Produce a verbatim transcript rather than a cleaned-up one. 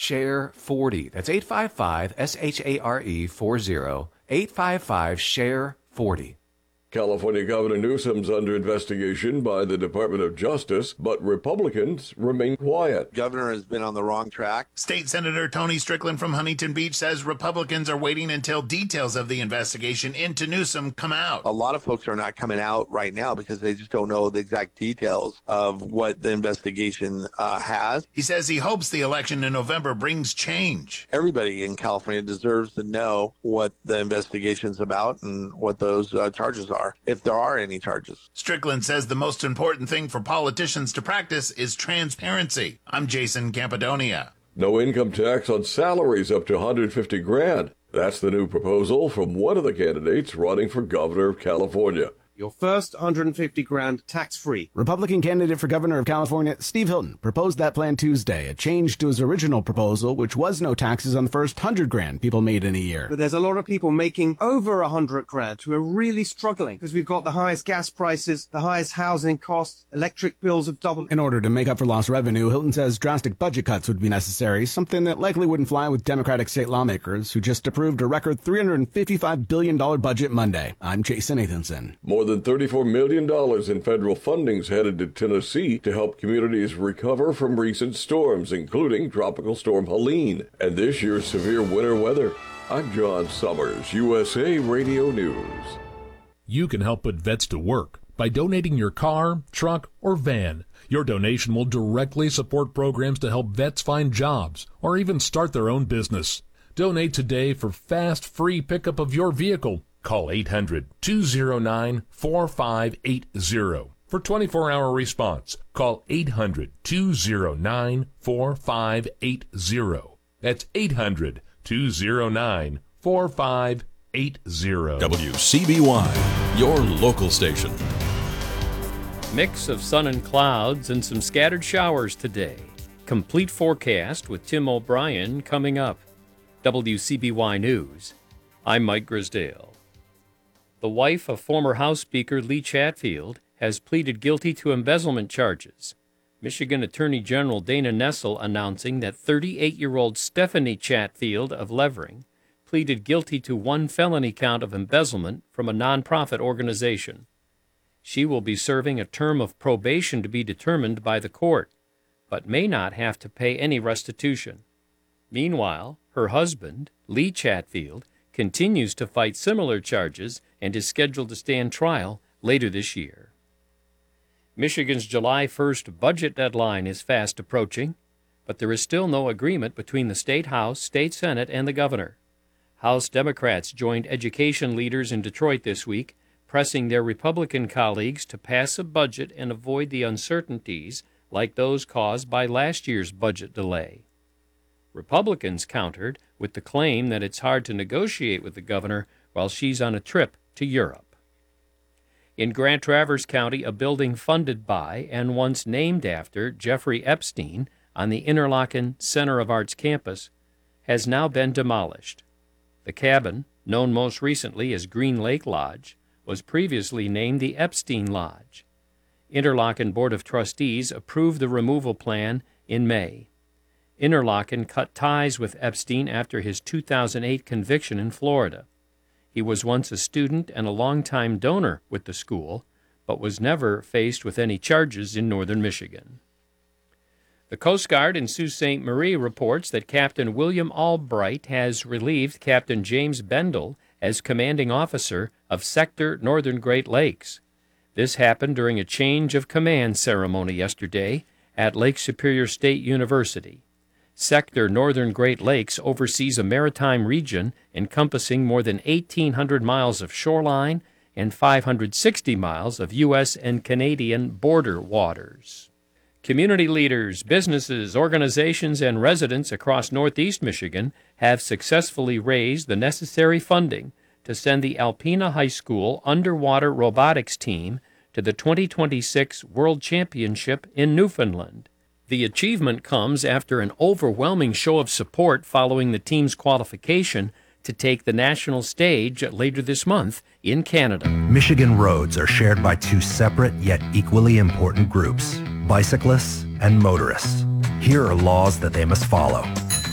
share forty. That's eight five five, S H A R E forty, eight five five, share forty. California Governor Newsom's under investigation by the Department of Justice, but Republicans remain quiet. Governor has been on the wrong track. State Senator Tony Strickland from Huntington Beach says Republicans are waiting until details of the investigation into Newsom come out. A lot of folks are not coming out right now because they just don't know the exact details of what the investigation uh, has. He says he hopes the election in November brings change. Everybody in California deserves to know what the investigation's about and what those uh, charges are, if there are any charges. Strickland says the most important thing for politicians to practice is transparency. I'm Jason Campidonia. No income tax on salaries up to one hundred fifty grand. That's the new proposal from one of the candidates running for governor of California. Your first one hundred fifty grand tax-free. Republican candidate for governor of California, Steve Hilton, proposed that plan Tuesday, a change to his original proposal, which was no taxes on the first one hundred grand people made in a year. But there's a lot of people making over one hundred grand who are really struggling because we've got the highest gas prices, the highest housing costs, electric bills have doubled. In order to make up for lost revenue, Hilton says drastic budget cuts would be necessary, something that likely wouldn't fly with Democratic state lawmakers who just approved a record three hundred fifty-five billion dollars budget Monday. I'm Jason Nathanson. More than thirty-four million dollars in federal funding is headed to Tennessee to help communities recover from recent storms, including Tropical Storm Helene and this year's severe winter weather. I'm John Summers, U S A Radio News. You can help put vets to work by donating your car, truck, or van. Your donation will directly support programs to help vets find jobs or even start their own business. Donate today for fast, free pickup of your vehicle. Call eight hundred, two oh nine, four five eight oh for twenty-four hour response. Call eight hundred, two oh nine, four five eight oh. That's eight hundred, two oh nine, four five eight oh. W C B Y, your local station. Mix of sun and clouds and some scattered showers today. Complete forecast with Tim O'Brien coming up. W C B Y News. I'm Mike Grisdale. The wife of former House Speaker Lee Chatfield has pleaded guilty to embezzlement charges. Michigan Attorney General Dana Nessel announcing that thirty-eight-year-old Stephanie Chatfield of Levering pleaded guilty to one felony count of embezzlement from a nonprofit organization. She will be serving a term of probation to be determined by the court, but may not have to pay any restitution. Meanwhile, her husband, Lee Chatfield, continues to fight similar charges and is scheduled to stand trial later this year. Michigan's July first budget deadline is fast approaching, but there is still no agreement between the State House, State Senate, and the governor. House Democrats joined education leaders in Detroit this week, pressing their Republican colleagues to pass a budget and avoid the uncertainties like those caused by last year's budget delay. Republicans countered with the claim that it's hard to negotiate with the governor while she's on a trip to Europe. In Grand Traverse County, a building funded by and once named after Jeffrey Epstein on the Interlochen Center of Arts campus has now been demolished. The cabin, known most recently as Green Lake Lodge, was previously named the Epstein Lodge. Interlochen Board of Trustees approved the removal plan in May. Interlochen cut ties with Epstein after his two thousand eight conviction in Florida. He was once a student and a longtime donor with the school, but was never faced with any charges in northern Michigan. The Coast Guard in Sault Ste. Marie reports that Captain William Albright has relieved Captain James Bendel as commanding officer of Sector Northern Great Lakes. This happened during a change of command ceremony yesterday at Lake Superior State University. Sector Northern Great Lakes oversees a maritime region encompassing more than eighteen hundred miles of shoreline and five hundred sixty miles of U S and Canadian border waters. Community leaders, businesses, organizations, and residents across Northeast Michigan have successfully raised the necessary funding to send the Alpena High School underwater robotics team to the twenty twenty-six World Championship in Newfoundland. The achievement comes after an overwhelming show of support following the team's qualification to take the national stage later this month in Canada. Michigan roads are shared by two separate yet equally important groups, bicyclists and motorists. Here are laws that they must follow.